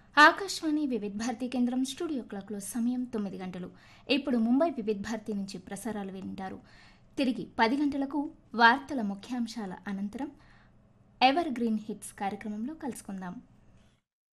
ఆకాశవాణి వివిధ భారతి కేంద్రం స్టూడియో క్లాక్లో సమయం 9 గంటలు. ఇప్పుడు ముంబై వివిధ భారతి నుంచి ప్రసారాలు వింటారు. తిరిగి 10 గంటలకు వార్తల ముఖ్యాంశాల అనంతరం ఎవర్ గ్రీన్ హిట్స్ కార్యక్రమంలో కలుసుకుందాం.